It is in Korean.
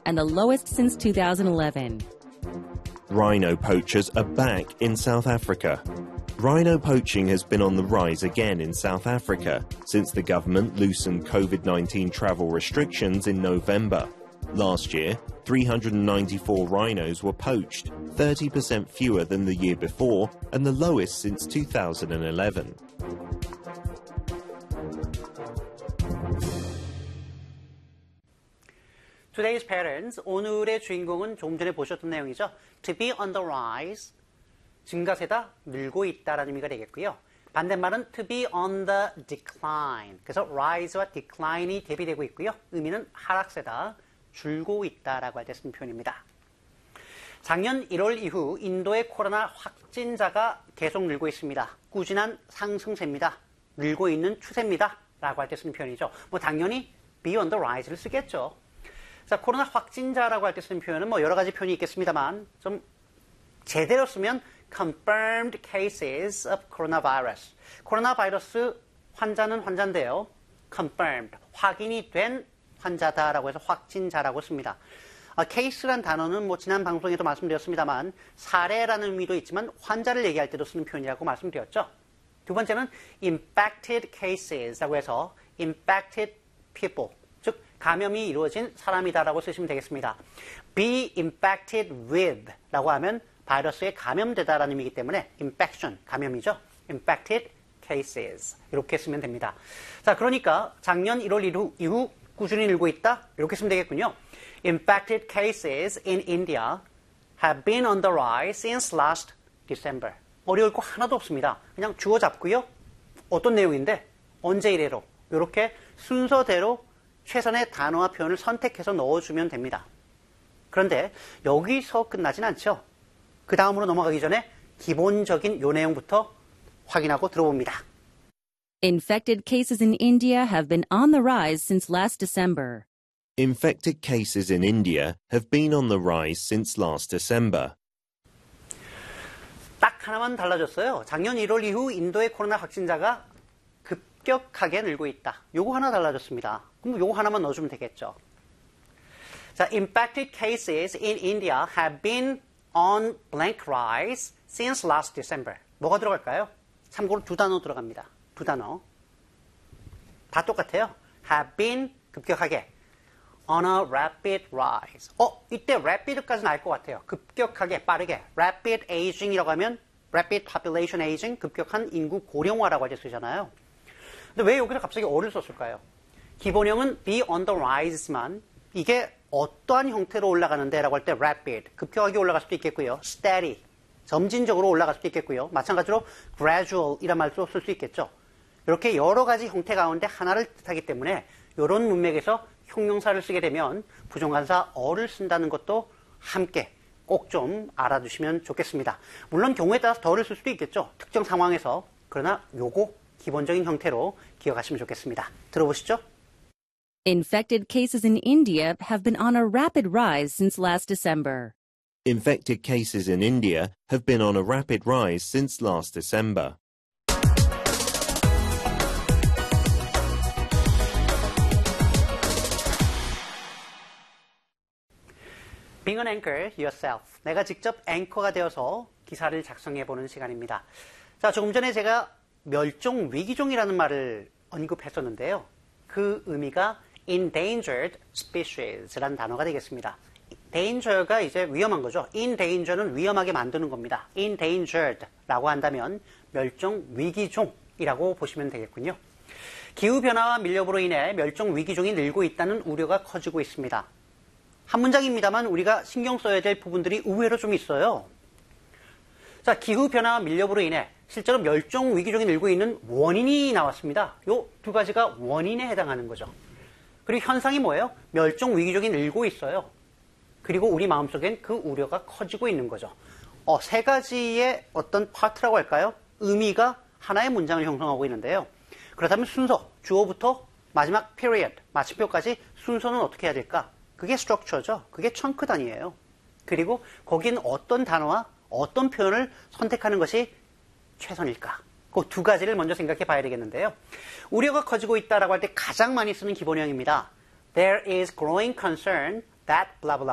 and the lowest since 2011. Rhino poachers are back in South Africa. Rhino poaching has been on the rise again in South Africa since the government loosened COVID-19 travel restrictions in November. Last year, 394 rhinos were poached, 30% fewer than the year before and the lowest since 2011. Today's parents, 오늘의 주인공은 조금 전에 보셨던 내용이죠. To be on the rise, 증가세다, 늘고 있다라는 의미가 되겠고요. 반대말은 to be on the decline. 그래서 rise와 decline이 대비되고 있고요. 의미는 하락세다, 줄고 있다라고 할 때 쓰는 표현입니다. 작년 1월 이후 인도의 코로나 확진자가 계속 늘고 있습니다. 꾸준한 상승세입니다. 늘고 있는 추세입니다. 라고 할 때 쓰는 표현이죠. 당연히 be on the rise를 쓰겠죠. 자, 코로나 확진자라고 할 때 쓰는 표현은 여러 가지 표현이 있겠습니다만 좀 제대로 쓰면 confirmed cases of coronavirus. 코로나 바이러스 환자는 환자인데요. confirmed, 확인이 된 환자다라고 해서 확진자라고 씁니다. case란 단어는 지난 방송에도 말씀드렸습니다만 사례라는 의미도 있지만 환자를 얘기할 때도 쓰는 표현이라고 말씀드렸죠. 두 번째는 infected cases라고 해서 infected people, 즉 감염이 이루어진 사람이다라고 쓰시면 되겠습니다. be infected with 라고 하면 바이러스에 감염되다라는 의미이기 때문에 infection, 감염이죠. infected cases 이렇게 쓰면 됩니다. 자, 그러니까 작년 1월 이후 꾸준히 늘고 있다 이렇게 쓰면 되겠군요. Infected cases in India have been on the rise since last December. 어려울 거 하나도 없습니다. 그냥 주어 잡고요. 어떤 내용인데 언제 이래로 이렇게 순서대로 최선의 단어와 표현을 선택해서 넣어주면 됩니다. 그런데 여기서 끝나진 않죠. 그 다음으로 넘어가기 전에 기본적인 요 내용부터 확인하고 들어봅니다. Infected cases in India have been on the rise since last December. Infected cases in India have been on the rise since last December. 딱 하나만 달라졌어요. 작년 1월 이후 인도의 코로나 확진자가 급격하게 늘고 있다. 요거 하나 달라졌습니다. 그럼 요거 하나만 넣어주면 되겠죠. 자, infected cases in India have been on blank rise since last December. 뭐가 들어갈까요? 참고로 두 단어 들어갑니다. 두 단어. 다 똑같아요. have been, 급격하게. on a rapid rise. 이때 rapid까지는 알 것 같아요. 급격하게, 빠르게. rapid aging이라고 하면 rapid population aging, 급격한 인구 고령화라고 할 때 쓰잖아요. 근데 왜 여기서 갑자기 어를 썼을까요? 기본형은 be on the rise지만 이게 어떠한 형태로 올라가는데 라고 할 때 rapid, 급격하게 올라갈 수도 있겠고요. steady, 점진적으로 올라갈 수도 있겠고요. 마찬가지로 gradual 이란 말도 쓸 수 있겠죠. 이렇게 여러 가지 형태 가운데 하나를 뜻하기 때문에 이런 문맥에서 형용사를 쓰게 되면 부정관사 어를 쓴다는 것도 함께 꼭 좀 알아두시면 좋겠습니다. 물론 경우에 따라서 더를 쓸 수도 있겠죠. 특정 상황에서. 그러나 요거 기본적인 형태로 기억하시면 좋겠습니다. 들어보시죠. Infected cases in India have been on a rapid rise since last December. Infected cases in India have been on a rapid rise since last December. Being an anchor yourself. 내가 직접 앵커가 되어서 기사를 작성해보는 시간입니다. 자, 조금 전에 제가 멸종 위기종이라는 말을 언급했었는데요. 그 의미가 endangered species라는 단어가 되겠습니다. danger가 이제 위험한 거죠. endanger는 위험하게 만드는 겁니다. endangered라고 한다면 멸종 위기종이라고 보시면 되겠군요. 기후변화와 밀렵으로 인해 멸종 위기종이 늘고 있다는 우려가 커지고 있습니다. 한 문장입니다만 우리가 신경 써야 될 부분들이 의외로 좀 있어요. 자, 기후변화와 밀렵으로 인해 실제로 멸종 위기종이 늘고 있는 원인이 나왔습니다. 요 두 가지가 원인에 해당하는 거죠. 그리고 현상이 뭐예요? 멸종 위기종이 늘고 있어요. 그리고 우리 마음속엔 그 우려가 커지고 있는 거죠. 세 가지의 어떤 파트라고 할까요? 의미가 하나의 문장을 형성하고 있는데요. 그렇다면 순서, 주어부터 마지막 period, 마침표까지 순서는 어떻게 해야 될까? 그게 스트럭처죠. 그게 청크 단위예요. 그리고 거긴 어떤 단어와 어떤 표현을 선택하는 것이 최선일까? 그 두 가지를 먼저 생각해 봐야 되겠는데요. 우려가 커지고 있다라고 할 때 가장 많이 쓰는 기본형입니다. There is growing concern that blah blah